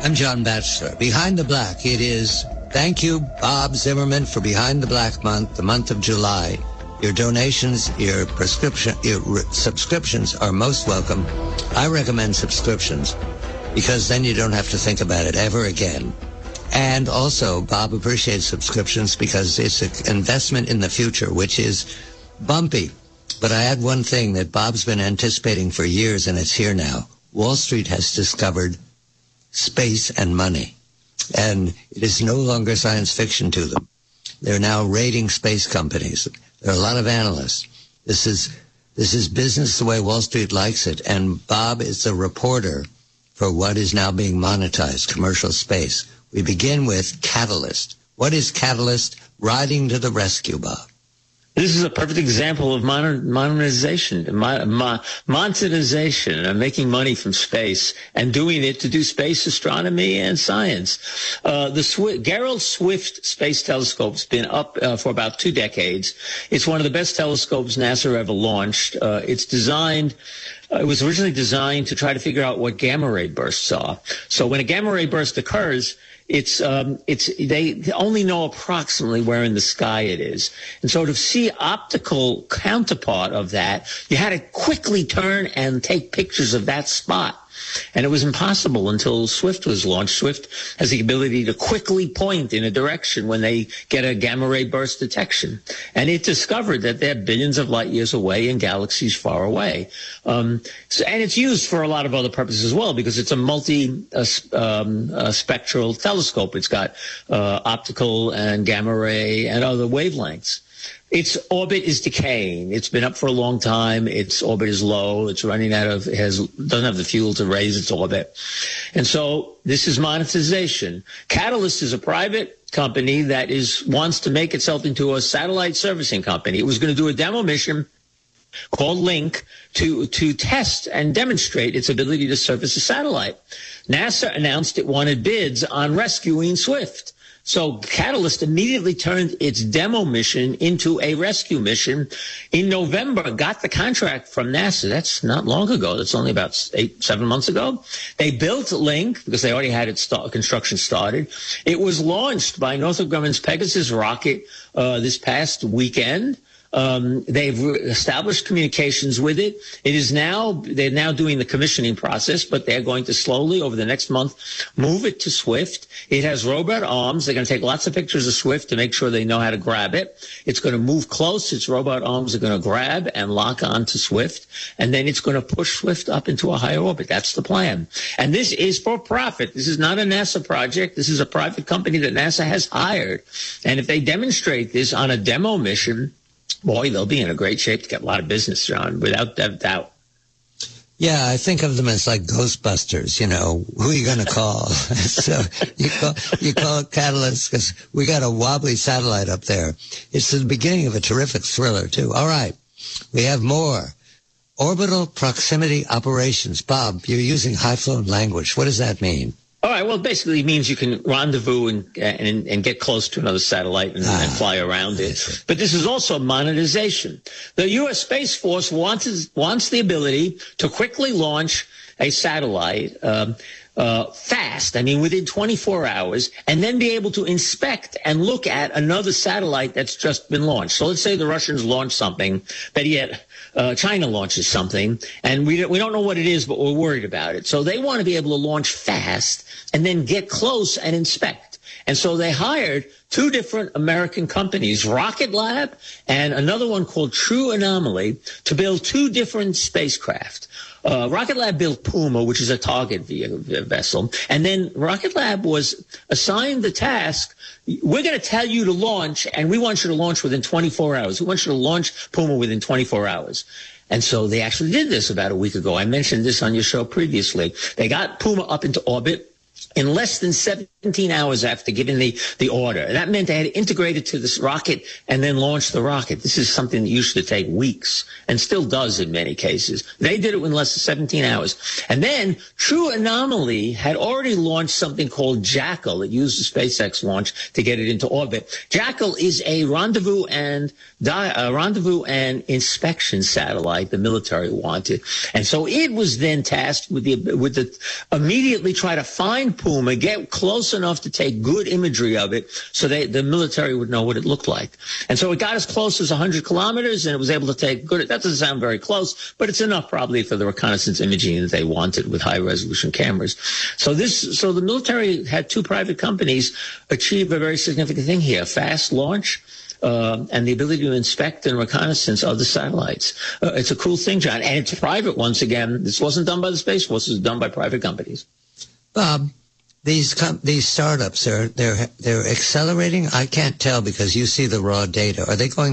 I'm John Batchelor. Behind the Black, it is thank you, Bob Zimmerman, for Behind the Black month, the month of July. Your donations, your subscriptions are most welcome. I recommend subscriptions because then you don't have to think about it ever again. And also, Bob appreciates subscriptions because it's an investment in the future, which is bumpy. But I add one thing that Bob's been anticipating for years, and it's here now. Wall Street has discovered space and money, and it is no longer science fiction to them. They're now rating space companies. There are a lot of analysts. This is business the way Wall Street likes it, and Bob is the reporter for what is now being monetized, commercial space. We begin with Catalyst. What is Catalyst? Riding to the rescue, Bob. This is a perfect example of monetization, making money from space and doing it to do space astronomy and science. The Gerald Swift Space Telescope's been up for about 2 decades. It's one of the best telescopes NASA ever launched. It was originally designed to try to figure out what gamma ray bursts are. So when a gamma ray burst occurs, they only know approximately where in the sky it is. And so to see optical counterpart of that, you had to quickly turn and take pictures of that spot. And it was impossible until Swift was launched. Swift has the ability to quickly point in a direction when they get a gamma ray burst detection. And it discovered that they're billions of light years away in galaxies far away. And it's used for a lot of other purposes as well, because it's a multi-spectral telescope. It's got optical and gamma ray and other wavelengths. Its orbit is decaying. It's been up for a long time. Its orbit is low. It's running doesn't have the fuel to raise its orbit. And so this is monetization. Catalyst is a private company that wants to make itself into a satellite servicing company. It was going to do a demo mission called Link to test and demonstrate its ability to service a satellite. NASA announced it wanted bids on rescuing Swift. So Catalyst immediately turned its demo mission into a rescue mission. In November, got the contract from NASA. That's not long ago. That's only about 7 months ago. They built Link because they already had its construction started. It was launched by Northrop Grumman's Pegasus rocket this past weekend. They've established communications with it. They're now doing the commissioning process, but they're going to slowly over the next month move it to Swift. It has robot arms. They're going to take lots of pictures of Swift to make sure they know how to grab it. It's going to move close. Its robot arms are going to grab and lock onto Swift, and then it's going to push Swift up into a higher orbit. That's the plan. And this is for profit. This is not a NASA project. This is a private company that NASA has hired. And if they demonstrate this on a demo mission, boy, they'll be in a great shape to get a lot of business, John, without doubt. Yeah, I think of them as like Ghostbusters, who are you going to call? So you call Catalyst because we got a wobbly satellite up there. It's the beginning of a terrific thriller, too. All right, we have more. Orbital proximity operations. Bob, you're using high-flown language. What does that mean? All right. Well, basically it means you can rendezvous and get close to another satellite and fly around it. But this is also monetization. The U.S. Space Force wants the ability to quickly launch a satellite fast, within 24 hours, and then be able to inspect and look at another satellite that's just been launched. So let's say the Russians launch something, but yet China launches something, and we don't know what it is, but we're worried about it. So they want to be able to launch fast and then get close and inspect. And so they hired 2 different American companies, Rocket Lab and another one called True Anomaly, to build 2 different spacecraft. Rocket Lab built Puma, which is a target vessel. And then Rocket Lab was assigned the task, we're going to tell you to launch, and we want you to launch within 24 hours. We want you to launch Puma within 24 hours. And so they actually did this about a week ago. I mentioned this on your show previously. They got Puma up into orbit in less than 17 hours after giving the order. That meant they had to integrate it to this rocket and then launch the rocket. This is something that used to take weeks and still does in many cases. They did it in less than 17 hours. And then True Anomaly had already launched something called Jackal. It used the SpaceX launch to get it into orbit. Jackal is a rendezvous and inspection satellite the military wanted. And so it was then tasked with the immediately try to find Puma, get close enough to take good imagery of it so the military would know what it looked like. And so it got as close as 100 kilometers, and it was able to take good. That doesn't sound very close, but it's enough probably for the reconnaissance imaging that they wanted with high-resolution cameras. So the military had two private companies achieve a very significant thing here, fast launch, and the ability to inspect and reconnaissance other satellites. It's a cool thing, John, and it's private once again. This wasn't done by the Space Force. It was done by private companies. Bob, these startups, they're accelerating? I can't tell because you see the raw data.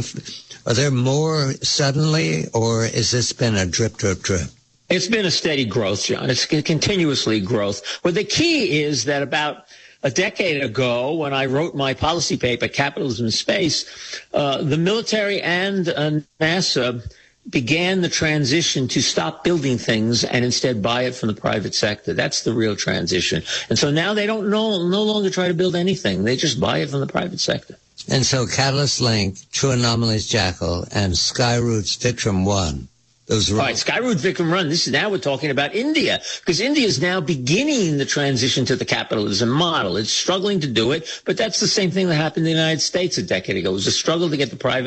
Are there more suddenly, or has this been a drip, drip, drip? It's been a steady growth, John. It's continuously growth. Well, the key is that about a decade ago, when I wrote my policy paper, Capitalism in Space, the military and NASA began the transition to stop building things and instead buy it from the private sector. That's the real transition. And so now they don't no longer try to build anything. They just buy it from the private sector. And so Catalyst Link, True Anomalies Jackal, and Skyroot's Vikram-1. All right, Skyroot Vikram-1. Now we're talking about India, because India is now beginning the transition to the capitalism model. It's struggling to do it, but that's the same thing that happened in the United States a decade ago. It was a struggle to get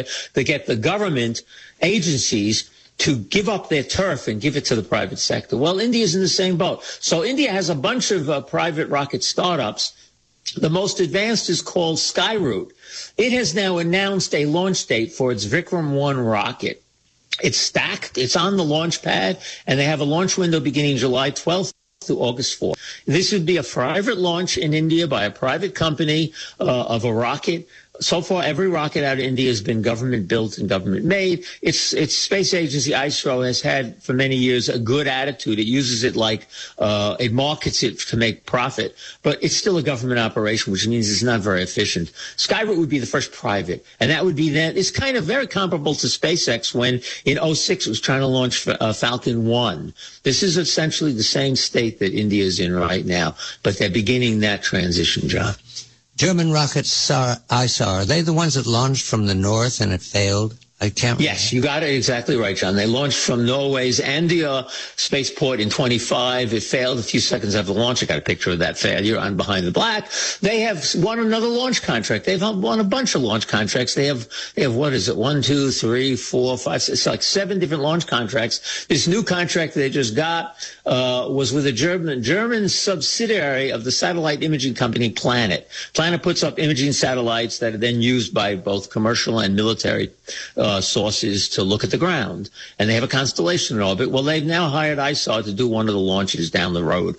the government agencies to give up their turf and give it to the private sector. Well, India's in the same boat. So India has a bunch of private rocket startups. The most advanced is called Skyroot. It has now announced a launch date for its Vikram-1 rocket. It's stacked. It's on the launch pad, and they have a launch window beginning July 12th to August 4th. This would be a private launch in India by a private company of a rocket. So far, every rocket out of India has been government-built and government-made. Its space agency, ISRO, has had for many years a good attitude. It uses it like it markets it to make profit, but it's still a government operation, which means it's not very efficient. Skyroot would be the first private, and that would be that. It's kind of very comparable to SpaceX when in 2006 it was trying to launch Falcon 1. This is essentially the same state that India is in right now, but they're beginning that transition, John. German rockets, ISAR, are they the ones that launched from the north and it failed? I can't. Yes, you got it exactly right, John. They launched from Norway's Andia spaceport in 25. It failed a few seconds after launch. I got a picture of that failure on Behind the Black. They have won another launch contract. They've won a bunch of launch contracts. They have what is it? 1, 2, 3, 4, 5, 6, it's like 7 different launch contracts. This new contract they just got was with a German subsidiary of the satellite imaging company Planet. Planet puts up imaging satellites that are then used by both commercial and military sources to look at the ground, and they have a constellation in orbit. Well, they've now hired ISAR to do one of the launches down the road.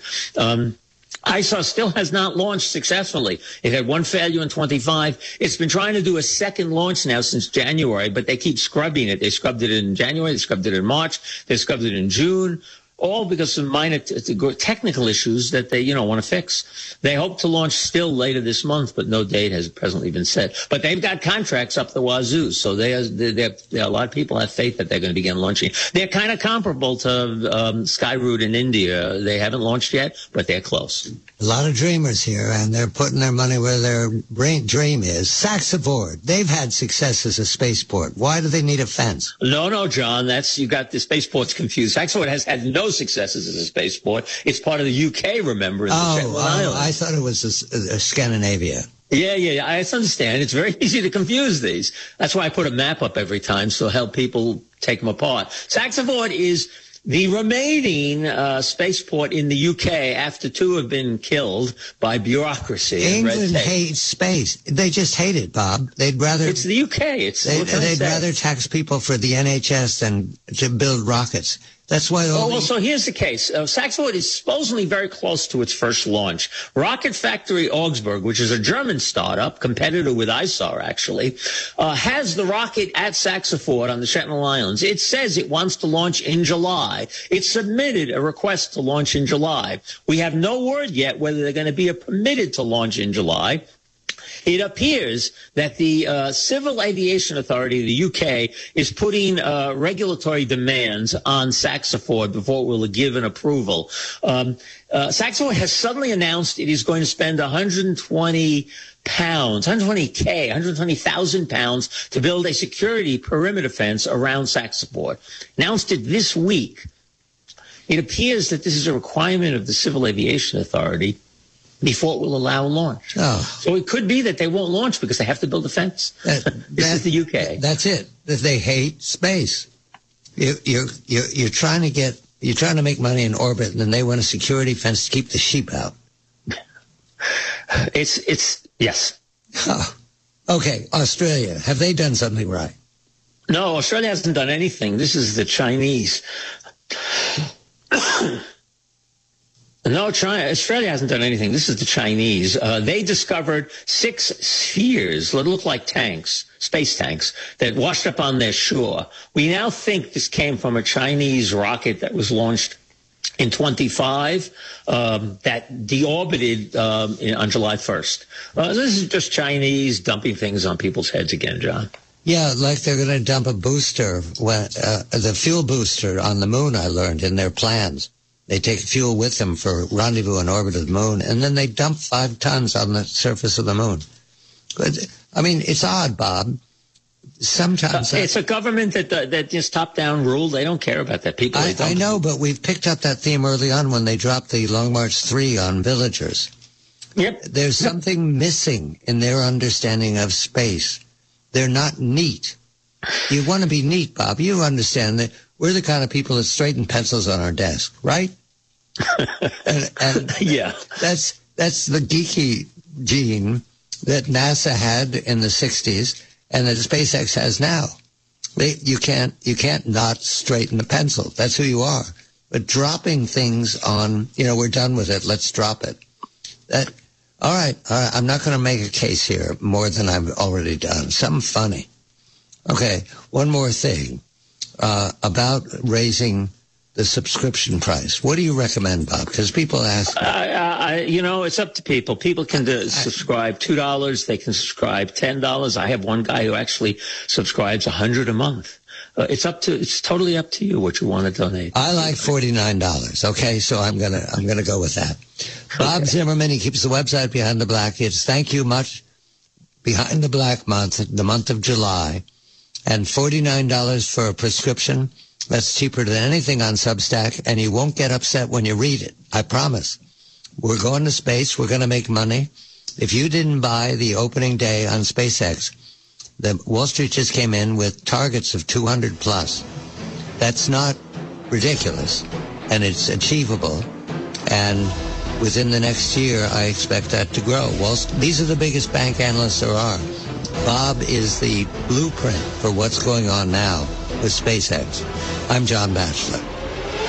ISAR still has not launched successfully. It had one failure in 25. It's been trying to do a second launch now since January, but they keep scrubbing it. They scrubbed it in January, they scrubbed it in March, they scrubbed it in June, all because of minor technical issues that they, want to fix. They hope to launch still later this month, but no date has presently been set. But they've got contracts up the wazoo, so a lot of people have faith that they're going to begin launching. They're kind of comparable to Skyroot in India. They haven't launched yet, but they're close. A lot of dreamers here, and they're putting their money where their dream is. Saxavord, they've had success as a spaceport. Why do they need a fence? No, John, you got the spaceports confused. Saxavord has had no successes as a spaceport. It's part of the UK, remember, in the Shetland Islands. I thought it was Scandinavia. Yeah, I understand. It's very easy to confuse these. That's why I put a map up every time, so help people take them apart. Saxavord is the remaining spaceport in the UK after 2 have been killed by bureaucracy. England hates space. They just hate it, Bob. It's the UK. They'd rather tax people for the NHS than to build rockets. That's why. So here's the case. Saxavord is supposedly very close to its first launch. Rocket Factory Augsburg, which is a German startup, competitor with ISAR actually, has the rocket at Saxavord on the Shetland Islands. It says it wants to launch in July. It submitted a request to launch in July. We have no word yet whether they're going to be permitted to launch in July. It appears that the Civil Aviation Authority of the UK is putting regulatory demands on Saxavord before it will give an approval. Saxavord has suddenly announced it is going to spend £120,000 to build a security perimeter fence around Saxavord. Announced it this week. It appears that this is a requirement of the Civil Aviation Authority. before it will allow a launch. Oh. So it could be that they won't launch because they have to build a fence. This is the UK. That's it. They hate space. You're trying to make money in orbit, and then they want a security fence to keep the sheep out. It's yes. Oh. Okay, Australia. Have they done something right? No, Australia hasn't done anything. This is the Chinese. No, Australia hasn't done anything. This is the Chinese. They discovered 6 spheres that look like tanks, space tanks, that washed up on their shore. We now think this came from a Chinese rocket that was launched in 25 that deorbited on July 1st. This is just Chinese dumping things on people's heads again, John. Yeah, like they're going to dump a booster, the fuel booster on the moon, I learned, in their plans. They take fuel with them for rendezvous in orbit of the moon, and then they dump 5 tons on the surface of the moon. I mean, it's odd, Bob. Sometimes it's a government that just top-down rule. They don't care about that. People. I know, but we've picked up that theme early on when they dropped the Long March 3 on villagers. Yep. There's something missing in their understanding of space. They're not neat. You want to be neat, Bob. You understand that we're the kind of people that straighten pencils on our desk, right? and yeah, that's the geeky gene that NASA had in the 60s and that SpaceX has now. You can't not straighten the pencil. That's who you are. But dropping things on, we're done with it. Let's drop it. All right. I'm not going to make a case here more than I've already done. Something funny. Okay. One more thing about raising the subscription price. What do you recommend, Bob? Because people ask. It's up to people. People can subscribe $2. They can subscribe $10. I have one guy who actually subscribes $100 a month. It's totally up to you what you want to donate. I like $49. Okay, so I'm gonna go with that. Bob Zimmerman, he keeps the website Behind the Black. It's thank you much. Behind the Black month, the month of July, and $49 for a prescription. That's cheaper than anything on Substack, and you won't get upset when you read it. I promise. We're going to space. We're going to make money. If you didn't buy the opening day on SpaceX, the Wall Street just came in with targets of 200 plus. That's not ridiculous, and it's achievable. And within the next year, I expect that to grow. These are the biggest bank analysts there are. Bob is the blueprint for what's going on now with SpaceX. I'm John Batchelor.